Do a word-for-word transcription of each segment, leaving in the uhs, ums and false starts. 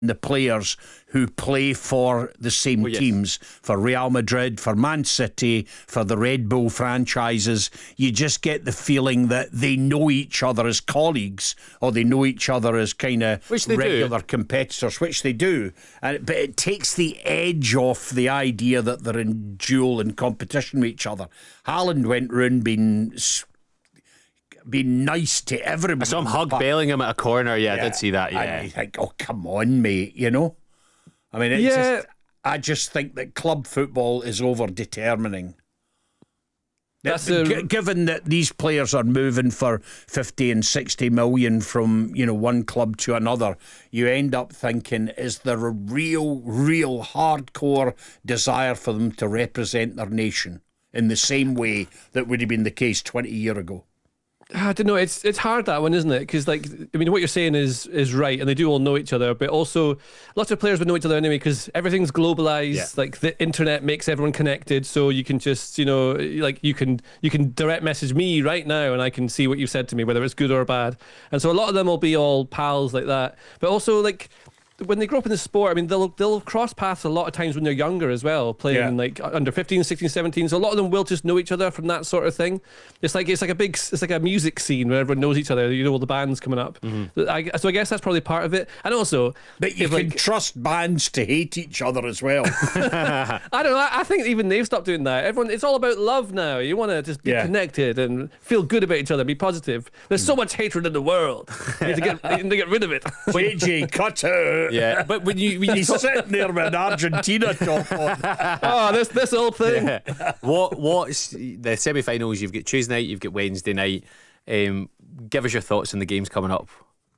the players who play for the same oh, yes. teams, for Real Madrid, for Man City, for the Red Bull franchises. You just get the feeling that they know each other as colleagues, or they know each other as kind of regular do. competitors, which they do. And, but it takes the edge off the idea that they're in duel and competition with each other. Haaland went round being being nice to everybody. I saw him hug Bellingham at a corner. Yeah, Yeah. I did see that. Yeah, And you think, oh, come on, mate, you know? I mean, it's Yeah. just, I just think that club football is over-determining. That's G- a- given that these players are moving for fifty and sixty million from, you know, one club to another, you end up thinking, is there a real, real hardcore desire for them to represent their nation in the same way that would have been the case twenty years ago? I don't know. It's it's hard, that one, isn't it? Because, like, I mean, what you're saying is is right, and they do all know each other. But also, lots of players would know each other anyway, because everything's globalized. Yeah. Like, the internet makes everyone connected, so you can just, you know, like you can you can direct message me right now, and I can see what you've said to me, whether it's good or bad. And so a lot of them will be all pals like that. But also, like, when they grow up in the sport, I mean, they'll they'll cross paths a lot of times when they're younger as well, playing Yeah. like under fifteen, sixteen, seventeen. So a lot of them will just know each other from that sort of thing. It's like it's like a big, it's like a music scene where everyone knows each other. You know, all the bands coming up. I, so I guess that's probably part of it. And also, But you if, can like, trust bands to hate each other as well. I don't know. I, I think even they've stopped doing that. Everyone, it's all about love now. You want to just be Yeah. connected and feel good about each other, be positive. There's so much hatred in the world. You need to get, you need to get rid of it. J J, cut out. yeah. But when you when you He's sitting there with an Argentina top on. Oh, this this old thing. Yeah. what what's the semi-finals? You've got Tuesday night, you've got Wednesday night. Um, give us your thoughts on the games coming up.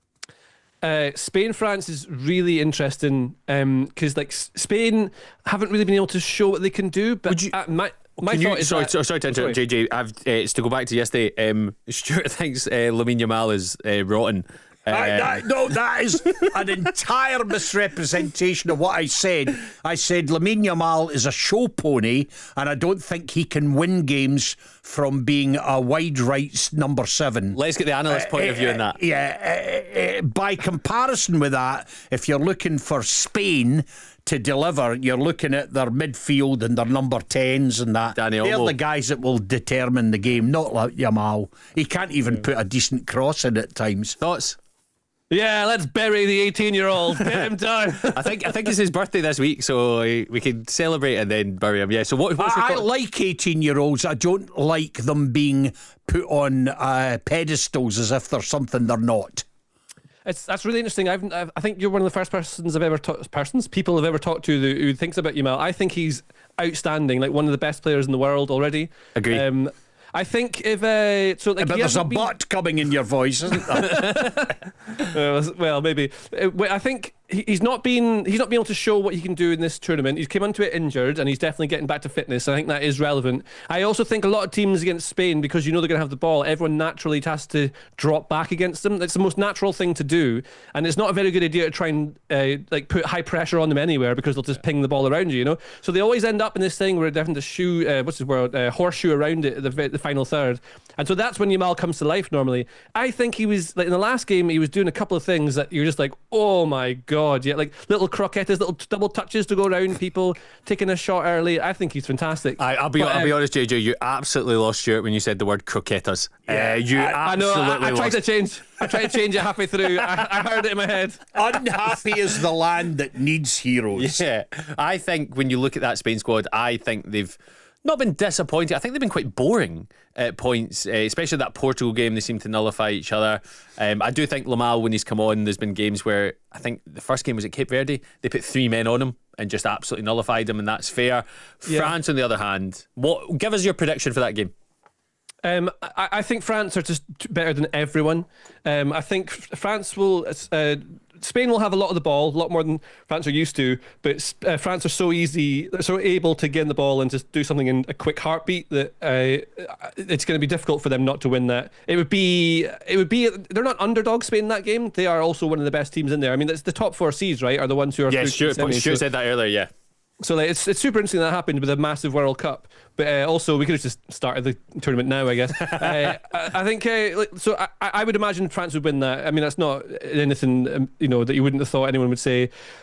Uh, Spain France is really interesting because like S- Spain haven't really been able to show what they can do. But Would you- uh, my my Can thought you, is sorry, that, sorry, sorry to interrupt, sorry. J J. I've, uh, it's to go back to yesterday. Um, Stuart thinks uh, Lamine Yamal is uh, rotten. Uh, I- that- no, that is an entire misrepresentation of what I said. I said Lamine Yamal is a show pony, and I don't think he can win games from being a wide rights number seven. let's get the analyst point of view on that. Yeah, uh, uh, by comparison with that, if you're looking for Spain to deliver, you're looking at their midfield and their number tens and that. Danny They're Olmo. the guys that will determine the game, not like Yamal. He can't even put a decent cross in at times. Thoughts? Yeah, let's bury the eighteen-year-old. Get him down. I think I think it's his birthday this week, so uh, we can celebrate and then bury him. Yeah. So what? What's your I, I thought- like eighteen-year-olds. I don't like them being put on uh, pedestals as if they're something they're not. It's that's really interesting. I've, I've I think you're one of the first persons I've ever talked persons people have ever talked to who, who thinks about Yamal. I think he's outstanding, like one of the best players in the world already. Agree. Um, I think if uh, so, like But he there's a hasn't been- but coming in your voice, isn't there? Uh, well, maybe. Uh, wait, I think he- he's not been he's not been able to show what he can do in this tournament. He's come onto it injured, and he's definitely getting back to fitness. I think that is relevant. I also think a lot of teams against Spain, because you know they're going to have the ball, everyone naturally has to drop back against them. That's the most natural thing to do, and it's not a very good idea to try and uh, like put high pressure on them anywhere, because they'll just ping the ball around you. You know, so they always end up in this thing where they're having to shoe uh, what's the word uh, horseshoe around it at the, fi- the final third, and so that's when Yamal comes to life. Normally, I think he was like in the last game, he was doing a couple of things that you're just like, oh my god, yeah, like little croquettes, little double touches to go around people, taking a shot early. I think he's fantastic. I, I'll be But, I'll be um, honest, J J. You absolutely lost Stuart when you said the word croquetas. Yeah, uh, you I know. absolutely I, I tried lost. to change. I tried to change it halfway through. I, I heard it in my head. Unhappy is the land that needs heroes. Yeah, I think when you look at that Spain squad, I think they've not been disappointed. I think they've been quite boring at points, uh, especially that Portugal game. They seem to nullify each other. Um, I do think Lamal, when he's come on, there's been games where I think the first game was at Cape Verde. They put three men on him and just absolutely nullified him, and that's fair. Yeah. France, on the other hand, what? Give us your prediction for that game. Um, I, I think France are just t- better than everyone. Um, I think F- France will. Uh, Spain will have a lot of the ball, a lot more than France are used to. But uh, France are so easy, they're so able to get in the ball and just do something in a quick heartbeat that uh, it's going to be difficult for them not to win that. It would be. It would be. They're not underdogs, Spain, in that game. They are also one of the best teams in there. I mean, it's the top four seeds, right? Are the ones who are. Yeah, through to the Stuart, semis, Stuart so- said that earlier. Yeah. So like, it's it's super interesting that happened with a massive World Cup, but uh, also we could have just started the tournament now, I guess. uh, I, I think uh, like, so. I, I would imagine France would win that. I mean, that's not anything um, you know that you wouldn't have thought anyone would say.